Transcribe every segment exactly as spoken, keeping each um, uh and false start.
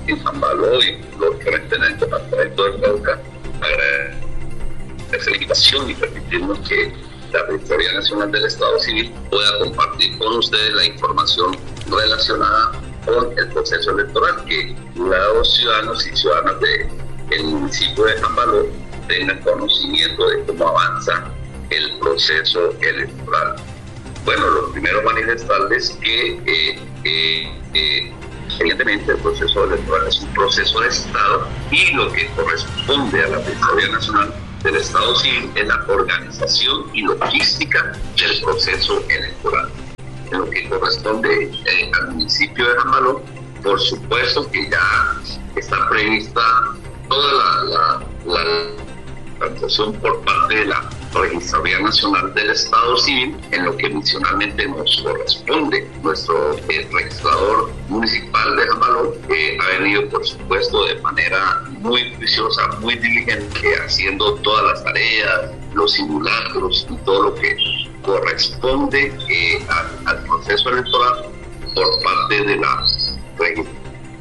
en San Baló y lógicamente en el departamento del Cauca. Agradecer la invitación y permitirnos que la Registraduría Nacional del Estado Civil pueda compartir con ustedes la información relacionada con el proceso electoral, que los ciudadanos y ciudadanas del municipio de San Baló tengan conocimiento de cómo avanza el proceso electoral. Bueno, lo primero manifestarles que eh, eh, eh, evidentemente el proceso electoral es un proceso de Estado y lo que corresponde a la Registraduría Nacional del Estado Civil es la organización y logística del proceso electoral. En lo que corresponde eh, al municipio de San Baló, por supuesto que ya está prevista toda la, la, la organización por parte de la Registraduría Nacional del Estado Civil en lo que adicionalmente nos corresponde. Nuestro eh, registrador municipal de San Baló eh, ha venido, por supuesto, de manera muy juiciosa, muy diligente, haciendo todas las tareas, los simulacros y todo lo que corresponde eh, al, al proceso electoral por parte de la registraduría.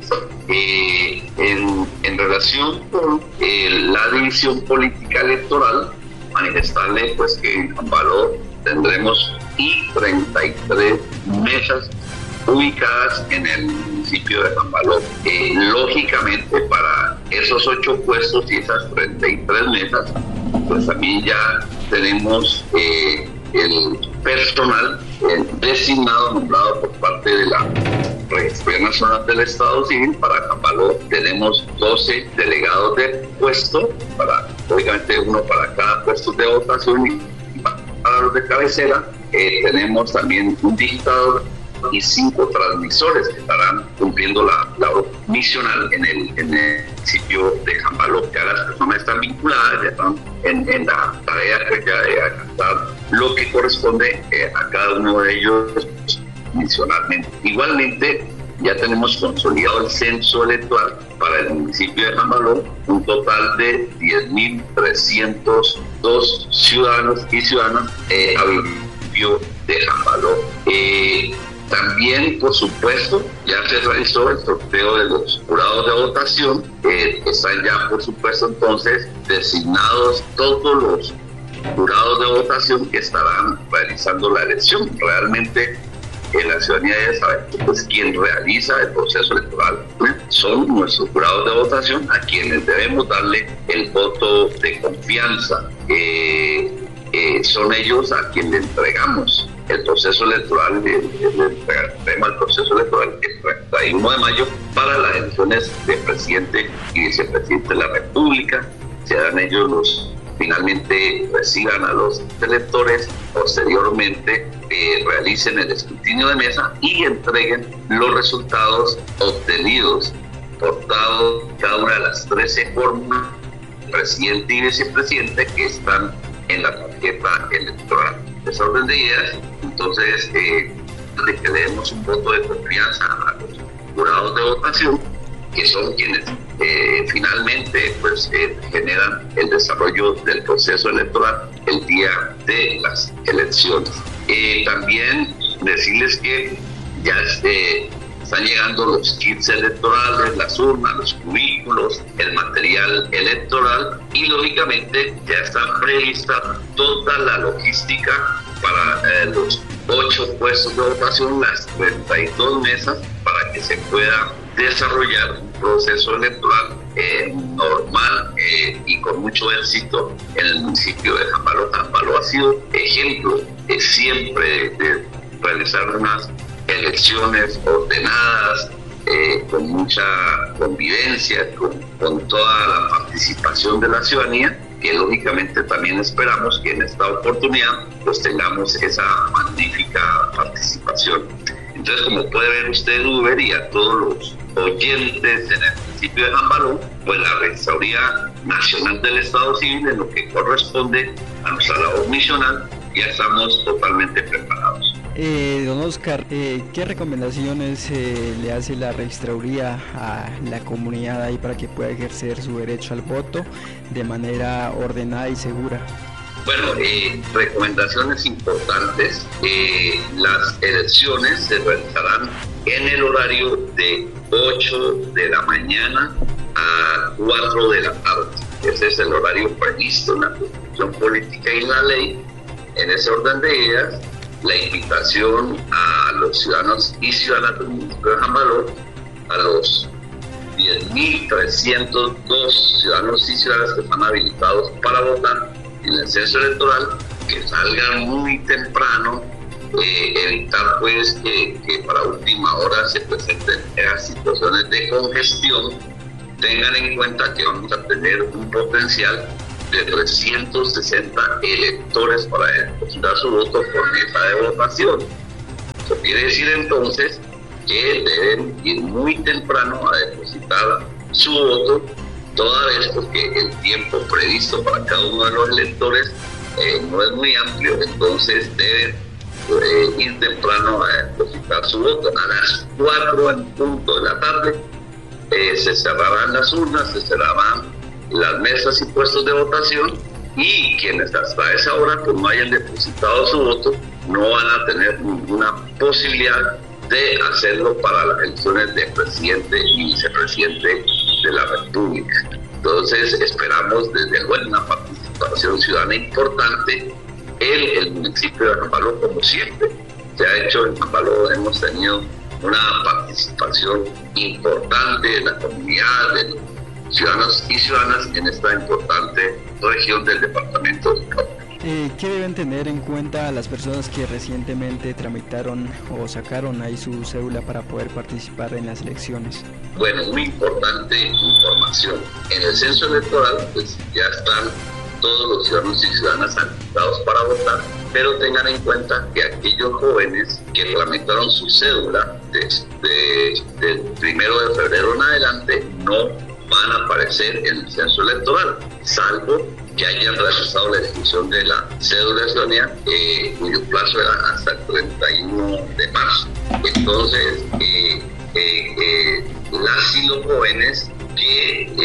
Eh, en, en relación con eh, la división política electoral, manifestarle pues que en San Baló tendremos y treinta y tres mesas ubicadas en el municipio de San Baló. Eh, lógicamente para esos ocho puestos y esas treinta y tres mesas, pues también ya tenemos eh, el personal eh, designado, nombrado por parte de la Registraduría Nacional del Estado Civil. Para San Baló tenemos doce delegados de puesto, para, obviamente uno para cada puesto de votación, y para los de cabecera eh, tenemos también un dictador y cinco transmisores que estarán cumpliendo la labor misional en el, en el municipio de San Baló. Ya las personas están vinculadas, ya están en, en la tarea que ya de alcanzar lo que corresponde eh, a cada uno de ellos misionalmente. Igualmente, ya tenemos consolidado el censo electoral para el municipio de San Baló, un total de diez mil trescientos dos ciudadanos y ciudadanas eh, a municipio de San Baló. Eh, También, por supuesto, ya se realizó el sorteo de los jurados de votación. Eh, están ya, por supuesto, entonces designados todos los jurados de votación que estarán realizando la elección. Realmente, eh, la ciudadanía debe saber que pues, quien realiza el proceso electoral ¿eh? son nuestros jurados de votación, a quienes debemos darle el voto de confianza. Eh, eh, son ellos a quienes le entregamos el proceso electoral, el, el, el, el proceso electoral el treinta y uno de mayo para las elecciones de presidente y vicepresidente de la República. Serán ellos los finalmente reciban a los electores, posteriormente eh, realicen el escrutinio de mesa y entreguen los resultados obtenidos por cada una de las trece fórmulas, presidente y vicepresidente, que están en la tarjeta electoral. Desorden de ideas, entonces, eh, de que le demos un voto de confianza a los jurados de votación, que son quienes eh, finalmente pues, eh, generan el desarrollo del proceso electoral el día de las elecciones. Eh, también decirles que ya eh, están llegando los kits electorales, las urnas, los cubículos, el material electoral y lógicamente ya está prevista toda la logística para eh, los ocho puestos de votación, las treinta y dos mesas, para que se pueda desarrollar un proceso electoral eh, normal eh, y con mucho éxito en el municipio de San Baló. San Baló ha sido ejemplo eh, siempre de realizar unas elecciones ordenadas, eh, con mucha convivencia, con, con toda la participación de la ciudadanía, que lógicamente también esperamos que en esta oportunidad pues tengamos esa magnífica participación. Entonces, como puede ver usted, Uber, y a todos los oyentes en el municipio de San Baló, pues la Registraduría Nacional del Estado Civil, en lo que corresponde a nuestra labor misional, ya estamos totalmente preparados. Eh, don Oscar, eh, ¿qué recomendaciones eh, le hace la registraduría a la comunidad ahí para que pueda ejercer su derecho al voto de manera ordenada y segura? Bueno, eh, recomendaciones importantes. Eh, las elecciones se realizarán en el horario de ocho de la mañana a cuatro de la tarde. Ese es el horario previsto en la Constitución Política y en la ley. En ese orden de ideas, la invitación a los ciudadanos y ciudadanas del municipio de San Valor, a los diez mil trescientos dos ciudadanos y ciudadanas que están habilitados para votar en el censo electoral, que salgan muy temprano, eh, evitar pues que, que para última hora se presenten esas situaciones de congestión. Tengan en cuenta que vamos a tener un potencial de trescientos sesenta electores para depositar su voto por mesa de votación. Eso quiere decir entonces que deben ir muy temprano a depositar su voto, toda vez porque el tiempo previsto para cada uno de los electores eh, no es muy amplio, entonces deben eh, ir temprano a depositar su voto. A las cuatro en punto de la tarde eh, se cerrarán las urnas, se cerrarán las mesas y puestos de votación, y quienes hasta esa hora pues no hayan depositado su voto no van a tener ninguna posibilidad de hacerlo para las elecciones de presidente y vicepresidente de la República. Entonces esperamos desde luego una participación ciudadana importante en el municipio de San Valor, como siempre se ha hecho en San Valor. Hemos tenido una participación importante de la comunidad, de ciudadanos y ciudadanas en esta importante región del departamento de Cauca. Eh, ¿Qué deben tener en cuenta las personas que recientemente tramitaron o sacaron ahí su cédula para poder participar en las elecciones? Bueno, muy importante información. En el censo electoral pues ya están todos los ciudadanos y ciudadanas habilitados para votar, pero tengan en cuenta que aquellos jóvenes que tramitaron su cédula desde el primero de febrero en adelante no van a aparecer en el censo electoral, salvo que hayan realizado la inscripción de la cédula de ciudadanía, eh, cuyo plazo era hasta el treinta y uno de marzo. Entonces, eh, eh, eh, las y los jóvenes que eh,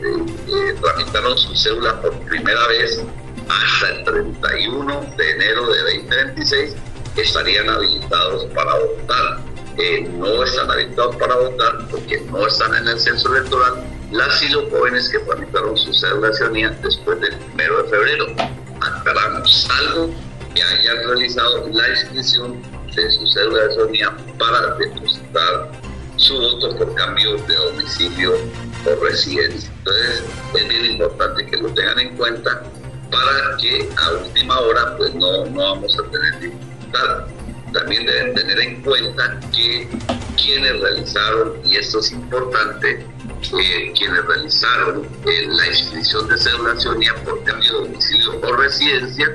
eh, tramitaron su cédula por primera vez hasta el treinta y uno de enero de veinte veintiséis estarían habilitados para votar. Eh, no están habilitados para votar porque no están en el censo electoral las y los jóvenes que tramitaron su cédula de ciudadanía después del primero de febrero. Aclaramos, salvo que hayan realizado la inscripción de su cédula de ciudadanía para depositar su voto por cambio de domicilio o residencia. Entonces es bien importante que lo tengan en cuenta para que a última hora pues no, no vamos a tener dificultad. También deben tener en cuenta que quienes realizaron, y esto es importante, eh, quienes realizaron eh, la inscripción de cédula de ciudadanía por cambio de domicilio o residencia,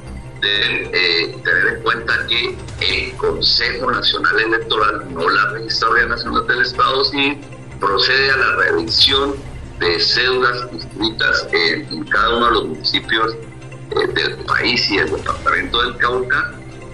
deben eh, tener en cuenta que el Consejo Nacional Electoral, no la Registraduría Nacional del Estado Civil, procede a la revisión de cédulas inscritas en, en cada uno de los municipios eh, del país y del departamento del Cauca,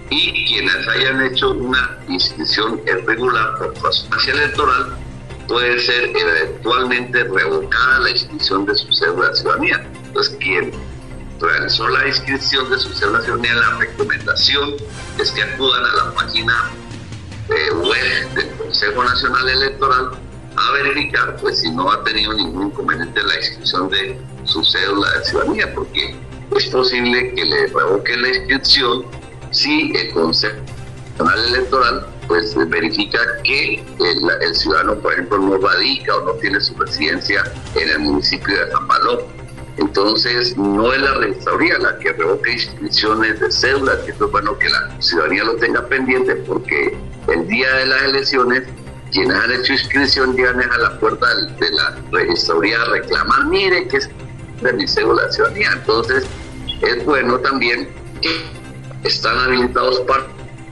y quienes hayan hecho una inscripción irregular por traspaso electoral puede ser eventualmente revocada la inscripción de su cédula de ciudadanía. Entonces, quien realizó la inscripción de su cédula de ciudadanía, la recomendación es que acudan a la página eh, web del Consejo Nacional Electoral a verificar pues si no ha tenido ningún inconveniente en la inscripción de su cédula de ciudadanía, porque es posible que le revoquen la inscripción si el Consejo Nacional Electoral pues verifica que el, el ciudadano, por ejemplo, no radica o no tiene su residencia en el municipio de San Valor. Entonces, no es la registraduría la que revoca inscripciones de cédulas, que eso es bueno que la ciudadanía lo tenga pendiente, porque el día de las elecciones, quienes han hecho inscripción llegan a la puerta de la registraduría a reclamar, mire que es de mi cédula de ciudadanía. Entonces, es bueno también que están habilitados para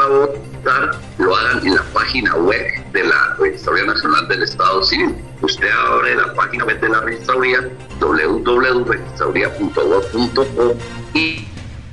votar, lo hagan en la página web de la Registraduría Nacional del Estado Civil. Usted abre la página web de la registraduría, doble u doble u doble u punto registraduría punto gov punto co, y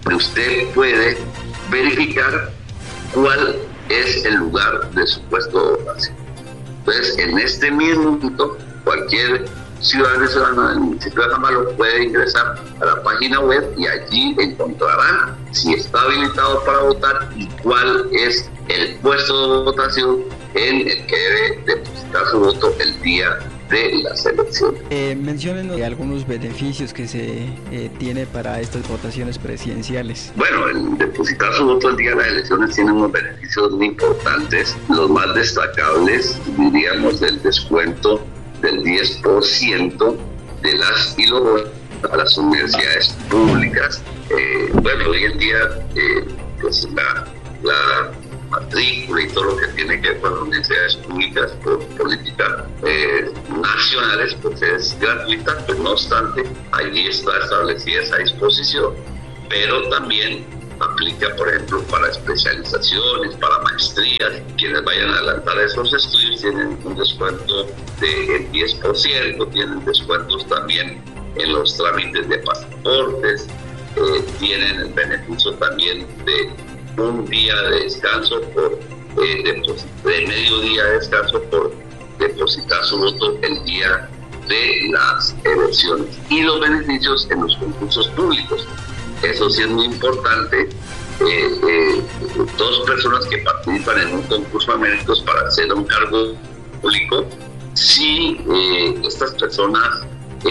usted puede verificar cuál es el lugar de su puesto de votación. Entonces, en este mismo momento, cualquier ciudadano y ciudadana del municipio de San Malo puede ingresar a la página web y allí encontrarán si está habilitado para votar y cuál es el puesto de votación en el que debe depositar su voto el día de las elecciones. Eh, menciónenos algunos beneficios que se eh, tiene para estas votaciones presidenciales. Bueno, el depositar su voto el día de las elecciones tiene unos beneficios muy importantes. Los más destacables, diríamos, el descuento del diez por ciento de las y los votos a las universidades públicas. Eh, bueno, hoy en día, eh, pues la, la matrícula y todo lo que tiene que ver con las universidades públicas por políticas eh, nacionales, pues es gratuita, pues no obstante, allí está establecida esa disposición, pero también aplica, por ejemplo, para especializaciones, para maestrías. Quienes vayan a adelantar esos estudios tienen un descuento del diez por ciento, tienen descuentos también en los trámites de pasaportes, eh, tienen el beneficio también de un día de descanso por eh, de medio día de descanso por depositar su voto el día de las elecciones, y los beneficios en los concursos públicos. Eso sí es muy importante. Eh, eh, dos personas que participan en un concurso de méritos para acceder a un cargo público, si eh, estas personas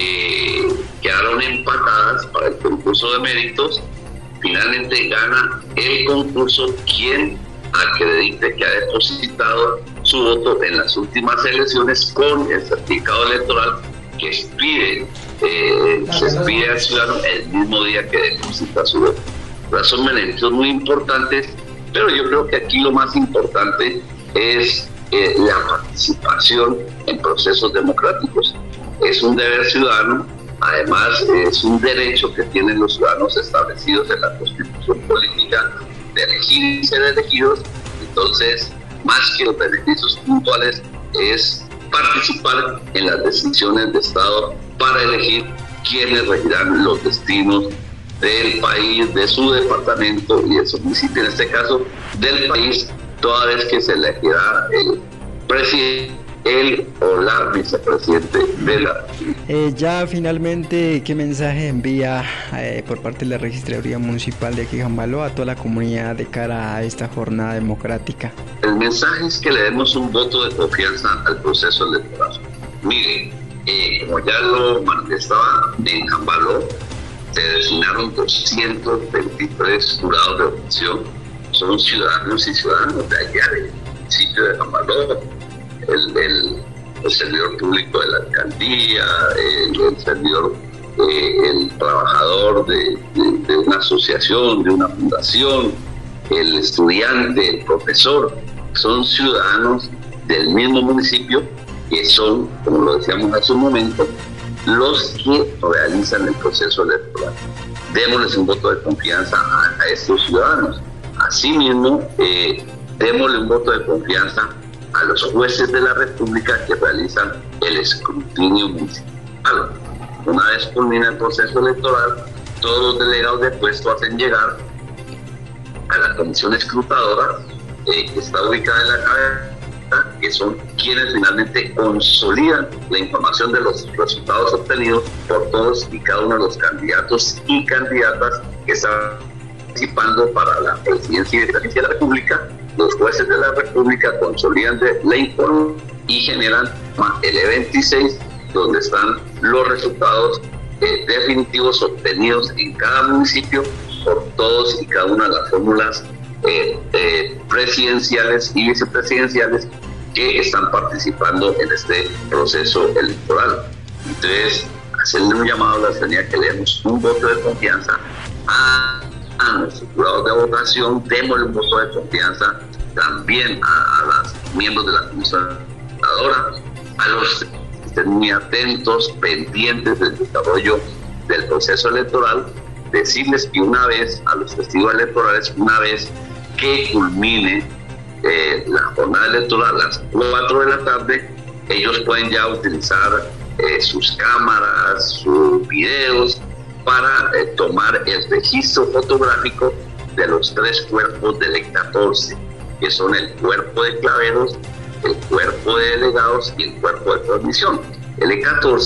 eh, quedaron empatadas para el concurso de méritos, finalmente gana el concurso quien acredite que ha depositado su voto en las últimas elecciones con el certificado electoral que expide, eh, se expide al ciudadano el mismo día que deposita su voto. Son beneficios muy importantes, pero yo creo que aquí lo más importante es eh, la participación en procesos democráticos. Es un deber ciudadano, además es un derecho que tienen los ciudadanos establecidos en la Constitución Política de elegir y ser elegidos. Entonces, más que los beneficios puntuales, es participar en las decisiones de Estado para elegir quiénes regirán los destinos del país, de su departamento y de su municipio, en este caso del país, toda vez que se elegirá el presidente, el o la vicepresidente de la eh, Ya finalmente, ¿qué mensaje envía eh, por parte de la Registraduría Municipal de aquí San Malo a toda la comunidad de cara a esta jornada democrática? El mensaje es que le demos un voto de confianza al proceso electoral. Mire, eh, como ya lo manifestaba, en San Malo se designaron doscientos veintitrés jurados de votación. Son ciudadanos y ciudadanos de allá del municipio de San Malo. El, el, el servidor público de la alcaldía, el, el servidor, eh, el trabajador de, de, de una asociación, de una fundación, el estudiante, el profesor, son ciudadanos del mismo municipio que son, como lo decíamos hace un momento, los que realizan el proceso electoral. Démosles un voto de confianza a, a estos ciudadanos. Asimismo, eh, démosle un voto de confianza a los jueces de la República que realizan el escrutinio municipal. Una vez culmina el proceso electoral, todos los delegados de puesto hacen llegar a la comisión escrutadora, eh, que está ubicada en la cabeza, que son quienes finalmente consolidan la información de los resultados obtenidos por todos y cada uno de los candidatos y candidatas que están participando para la presidencia y de la República. Los jueces de la República consolidan de la información y generan el E veintiséis, donde están los resultados eh, definitivos obtenidos en cada municipio por todos y cada una de las fórmulas eh, eh, presidenciales y vicepresidenciales que están participando en este proceso electoral. Entonces, hacerle un llamado a la ciudadanía que le demos un voto de confianza a a nuestros jurados de votación, démosle un voto de confianza también a, a los miembros de la comisión electoral, a los que estén muy atentos, pendientes del desarrollo del proceso electoral, decirles que una vez, a los testigos electorales, una vez que culmine eh, la jornada electoral a las cuatro de la tarde, ellos pueden ya utilizar eh, sus cámaras, sus videos, para eh, tomar el registro fotográfico de los tres cuerpos del E catorce, que son el cuerpo de claveros, el cuerpo de delegados y el cuerpo de transmisión. El E catorce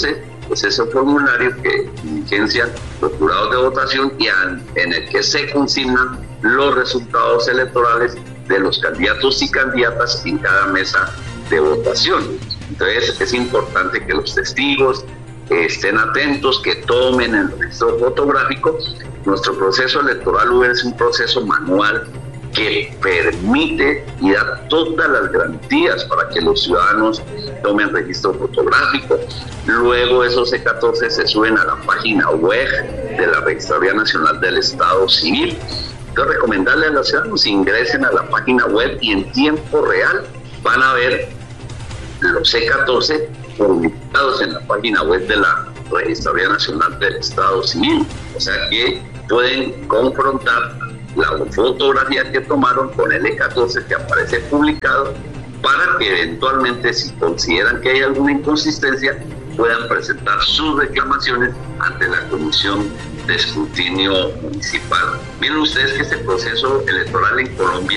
pues ese formulario que diligencian los jurados de votación y an, en el que se consignan los resultados electorales de los candidatos y candidatas en cada mesa de votación. Entonces es importante que los testigos estén atentos, que tomen el registro fotográfico. Nuestro proceso electoral es un proceso manual que permite y da todas las garantías para que los ciudadanos tomen registro fotográfico. Luego esos C catorce se suben a la página web de la Registraduría Nacional del Estado Civil. Entonces, recomendarle a los ciudadanos ingresen a la página web y en tiempo real van a ver los C catorce publicados en la página web de la Registraduría Nacional del Estado Civil. O sea que pueden confrontar la fotografía que tomaron con el E catorce que aparece publicado para que eventualmente, si consideran que hay alguna inconsistencia, puedan presentar sus reclamaciones ante la Comisión de Escrutinio Municipal. Miren ustedes que este proceso electoral en Colombia